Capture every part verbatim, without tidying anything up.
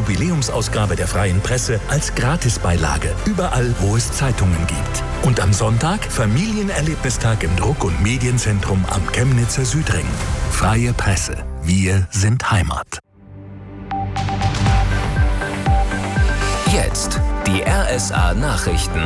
Jubiläumsausgabe der Freien Presse als Gratisbeilage. Überall, wo es Zeitungen gibt. Und am Sonntag Familienerlebnistag im Druck- und Medienzentrum am Chemnitzer Südring. Freie Presse. Wir sind Heimat. Jetzt die R S A Nachrichten.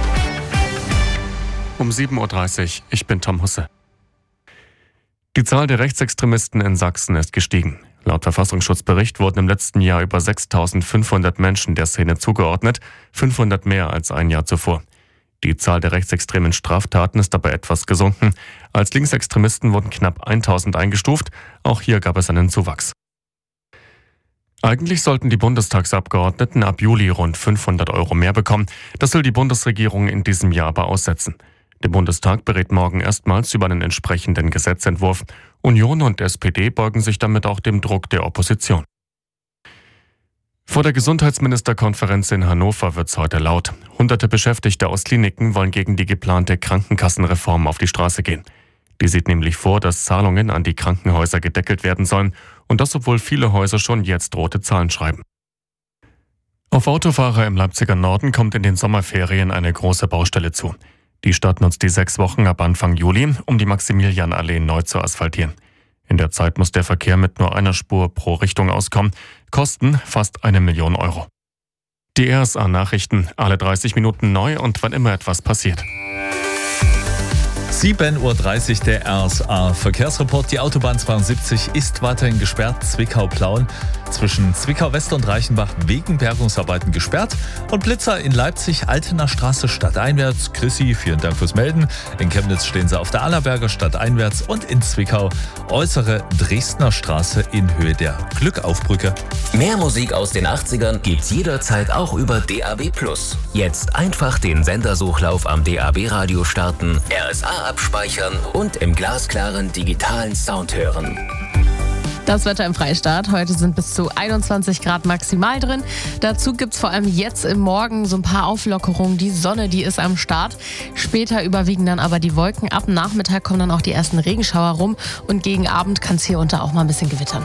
Um sieben Uhr dreißig, ich bin Tom Husse. Die Zahl der Rechtsextremisten in Sachsen ist gestiegen. Laut Verfassungsschutzbericht wurden im letzten Jahr über sechstausendfünfhundert Menschen der Szene zugeordnet, fünfhundert mehr als ein Jahr zuvor. Die Zahl der rechtsextremen Straftaten ist dabei etwas gesunken. Als Linksextremisten wurden knapp tausend eingestuft. Auch hier gab es einen Zuwachs. Eigentlich sollten die Bundestagsabgeordneten ab Juli rund fünfhundert Euro mehr bekommen. Das will die Bundesregierung in diesem Jahr aber aussetzen. Der Bundestag berät morgen erstmals über einen entsprechenden Gesetzentwurf. Union und S P D beugen sich damit auch dem Druck der Opposition. Vor der Gesundheitsministerkonferenz in Hannover wird es heute laut. Hunderte Beschäftigte aus Kliniken wollen gegen die geplante Krankenkassenreform auf die Straße gehen. Die sieht nämlich vor, dass Zahlungen an die Krankenhäuser gedeckelt werden sollen. Und das, obwohl viele Häuser schon jetzt rote Zahlen schreiben. Auf Autofahrer im Leipziger Norden kommt in den Sommerferien eine große Baustelle zu. Die Stadt nutzt die sechs Wochen ab Anfang Juli, um die Maximilianallee neu zu asphaltieren. In der Zeit muss der Verkehr mit nur einer Spur pro Richtung auskommen. Kosten fast eine Million Euro. Die R S A-Nachrichten, alle dreißig Minuten neu und wann immer etwas passiert. sieben Uhr dreißig, der R S A-Verkehrsreport. Die Autobahn zweiundsiebzig ist weiterhin gesperrt. Zwickau-Plauen zwischen Zwickau-West und Reichenbach wegen Bergungsarbeiten gesperrt. Und Blitzer in Leipzig, Altener Straße stadteinwärts. Chrissy, vielen Dank fürs Melden. In Chemnitz stehen sie auf der Allerberger stadteinwärts und in Zwickau äußere Dresdner Straße in Höhe der Glückaufbrücke. Mehr Musik aus den achtzigern gibt's jederzeit auch über D A B plus. Jetzt einfach den Sendersuchlauf am D A B-Radio starten, R S A abspeichern und im glasklaren digitalen Sound hören. Das Wetter im Freistaat. Heute sind bis zu einundzwanzig Grad maximal drin. Dazu gibt es vor allem jetzt im Morgen so ein paar Auflockerungen. Die Sonne, die ist am Start. Später überwiegen dann aber die Wolken. Ab Nachmittag kommen dann auch die ersten Regenschauer rum. Und gegen Abend kann es hier unter auch mal ein bisschen gewittern.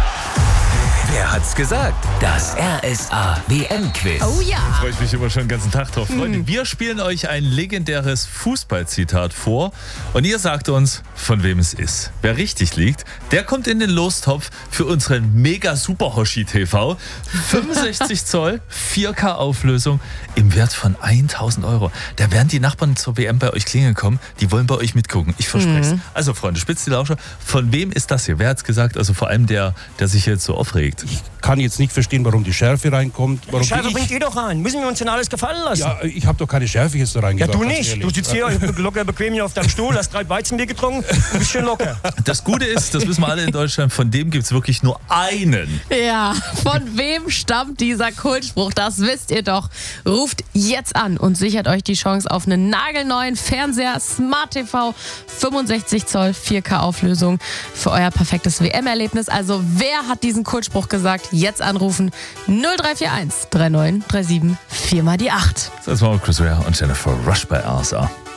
Wer hat's gesagt? Das R S A W M-Quiz. Oh ja! Da freue ich mich immer schon den ganzen Tag drauf. Freunde, wir spielen euch ein legendäres Fußballzitat vor und ihr sagt uns, von wem es ist. Wer richtig liegt, der kommt in den Lostopf für unseren mega super Hoshi T V. fünfundsechzig Zoll, vier K Auflösung im Wert von tausend Euro. Da werden die Nachbarn zur W M bei euch klingeln kommen. Die wollen bei euch mitgucken. Ich verspreche es. Mhm. Also Freunde, spitzt die Lauscher. Von wem ist das hier? Wer hat's gesagt? Also vor allem der, der sich jetzt so aufregt. Ich kann jetzt nicht verstehen, warum die Schärfe reinkommt. Warum Die Schärfe ich, bringt ihr doch rein. Müssen wir uns denn alles gefallen lassen? ja, ich habe doch keine Schärfe jetzt da Ja, reingebracht. du ganz nicht. ehrlich. Du sitzt hier locker bequem hier auf deinem Stuhl, hast drei Weizenbier getrunken, du bist schön locker. Das Gute ist, das wissen wir alle in Deutschland, von dem gibt es wirklich nur einen. Ja, von wem stammt dieser Kultspruch? Das wisst ihr doch. Ruft jetzt an und sichert euch die Chance auf einen nagelneuen Fernseher, Smart T V, fünfundsechzig Zoll, vier K Auflösung für euer perfektes W M-Erlebnis. Also wer hat diesen Kultspruch gesagt? Jetzt anrufen null drei vier eins drei neun drei sieben vier mal die acht. Das war Chris Rea und Jennifer Rush bei R S A.